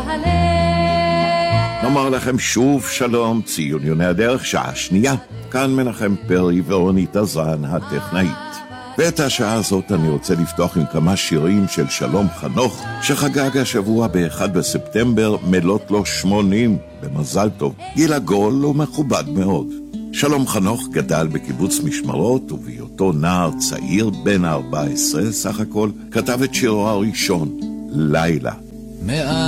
נאמר לכם שוב שלום, ציון יוני הדרך, שעה שנייה. כאן מנחם פרי ואורנית אזן הטכנאית. ואת השעה הזאת אני רוצה לפתוח עם כמה שירים של שלום חנוך, שחגג השבוע ב-1 בספטמבר, מלאת לו 80, במזל טוב. גיל עגול ומכובד מאוד. שלום חנוך גדל בקיבוץ משמרות, ובהיותו נער צעיר בן 14 סך הכל, כתב את שירו הראשון, לילה.